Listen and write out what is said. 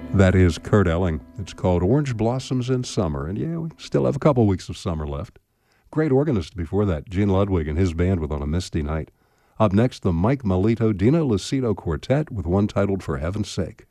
That is Kurt Elling. It's called Orange Blossoms in Summer. And yeah, we still have a couple weeks of summer left. Great organist before that, Gene Ludwig and his band with On a Misty Night. Up next, the Mike Melito Dino Lucido Quartet with one titled For Heaven's Sake.